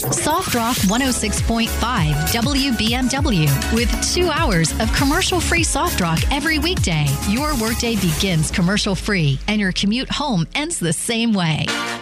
Soft Rock 106.5 WBMW with 2 hours of commercial-free soft rock every weekday. Your workday begins commercial-free and your commute home ends the same way.